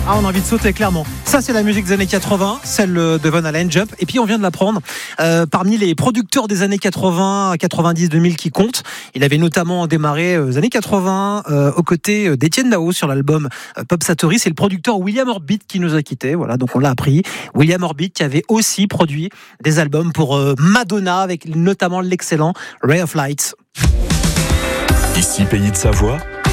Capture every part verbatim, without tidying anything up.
Ah, on a envie de sauter, clairement. Ça, c'est la musique des années quatre-vingts, celle de Van Halen, Jump. Et puis, on vient de l'apprendre. Euh, parmi les producteurs des années quatre-vingts, quatre-vingt-dix, deux mille qui comptent, il avait notamment démarré aux années quatre-vingts euh, aux côtés d'Étienne Dao sur l'album euh, Pop Satori. C'est le producteur William Orbit qui nous a quittés. Voilà, donc on l'a appris. William Orbit qui avait aussi produit des albums pour euh, Madonna, avec notamment l'excellent Ray of Light. Ici, Pays de Savoie.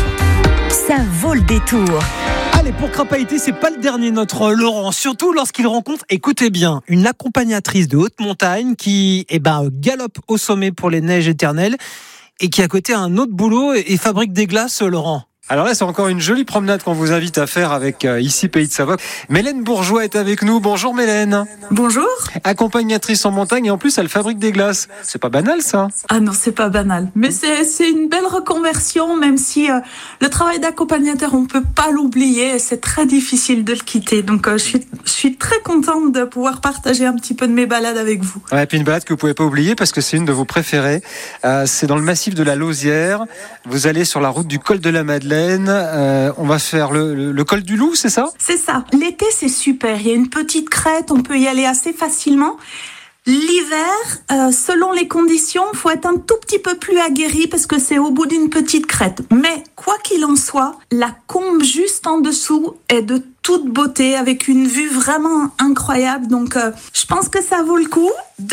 Ça vaut le détour. Allez, pour Crapaïté, c'est pas le dernier, notre Laurent. Surtout lorsqu'il rencontre, écoutez bien, une accompagnatrice de haute montagne qui eh ben, galope au sommet pour les neiges éternelles et qui à côté a un autre boulot et fabrique des glaces, Laurent. Alors là, c'est encore une jolie promenade qu'on vous invite à faire avec euh, ici Pays de Savoie. Mélène Bourgeois est avec nous. Bonjour Mélène. Bonjour. Accompagnatrice en montagne et en plus elle fabrique des glaces. C'est pas banal ça. Ah non, c'est pas banal. Mais c'est, c'est une belle reconversion, même si euh, le travail d'accompagnateur, on peut pas l'oublier. C'est très difficile de le quitter. Donc euh, je suis, je suis très contente de pouvoir partager un petit peu de mes balades avec vous. Ouais, et puis une balade que vous pouvez pas oublier parce que c'est une de vos préférées. Euh, c'est dans le massif de la Lausière. Vous allez sur la route du col de la Madeleine. Euh, on va faire le, le, le col du Loup, c'est ça ? C'est ça. L'été, c'est super. Il y a une petite crête, on peut y aller assez facilement. L'hiver, euh, selon les conditions, il faut être un tout petit peu plus aguerri parce que c'est au bout d'une petite crête. Mais quoi qu'il en soit, la combe juste en dessous est de toute beauté avec une vue vraiment incroyable. Donc, euh, je pense que ça vaut le coup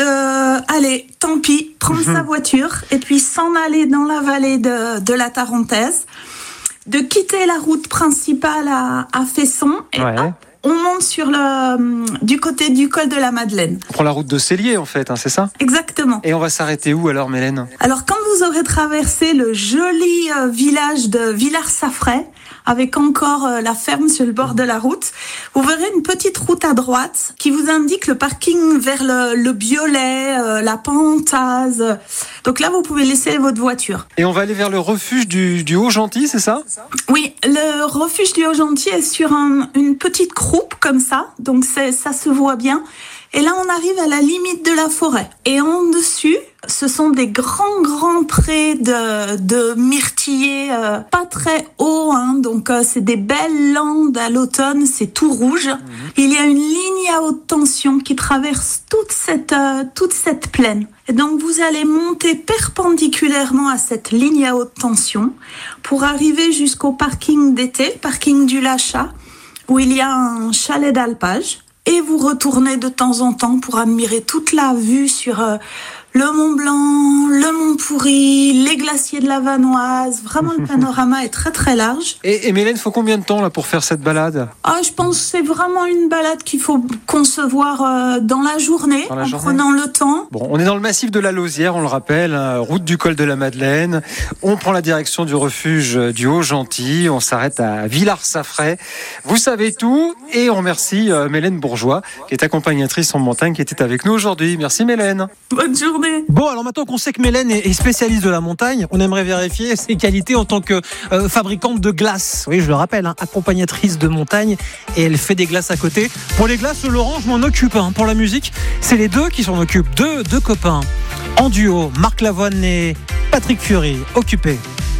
de, allez, tant pis, prendre mmh. sa voiture et puis s'en aller dans la vallée de, de la Tarentaise, de quitter la route principale à, à Fesson et ouais. hop, on monte sur le, du côté du col de la Madeleine. On prend la route de Célier en fait, hein, c'est ça ? Exactement. Et on va s'arrêter où alors Mélène ? Alors quand vous aurez traversé le joli euh, village de Villars-Safray, avec encore euh, la ferme sur le bord de la route, vous verrez une petite route à droite qui vous indique le parking vers le, le Biolay, euh, la Pentase. Donc là, vous pouvez laisser votre voiture. Et on va aller vers le refuge du, du Haut-Gentil, c'est ça ? Oui, le refuge du Haut-Gentil est sur un, une petite croupe comme ça, donc c'est, ça se voit bien. Et là, on arrive à la limite de la forêt. Et en dessus, ce sont des grands, grands prés de, de myrtillers, euh, pas très hauts, hein, donc euh, c'est des belles landes à l'automne, c'est tout rouge. Mmh. Il y a une ligne à haute tension qui traverse toute cette, euh, toute cette plaine. Et donc, vous allez monter perpendiculairement à cette ligne à haute tension pour arriver jusqu'au parking d'été, parking du Lachat, où il y a un chalet d'alpage. Et vous retournez de temps en temps pour admirer toute la vue sur euh, le Mont Blanc, le Mont Pourri, les glaciers de la Vanoise. Vraiment, le panorama est très très large. Et, et Mélène, il faut combien de temps là pour faire cette balade ? Ah, je pense que c'est vraiment une balade qu'il faut concevoir euh, dans la journée, dans la en journée. Prenant le temps. Bon, on est dans le massif de la Lausière, on le rappelle, hein, route du col de la Madeleine. On prend la direction du refuge du Haut-Gentil. On s'arrête à Villars-Safray. Vous savez tout. Et on remercie euh, Mélène Bourgeois, qui est accompagnatrice en montagne, qui était avec nous aujourd'hui. Merci Mélène. Bonne journée. Bon, alors maintenant qu'on sait que Mélène est spécialiste de la montagne, on aimerait vérifier ses qualités en tant que euh, fabricante de glace. Oui, je le rappelle, hein, accompagnatrice de montagne, et elle fait des glaces à côté. Pour les glaces, Laurent, je m'en occupe. Hein. Pour la musique, c'est les deux qui s'en occupent. Deux, deux copains en duo, Marc Lavoine et Patrick Fury, occupés.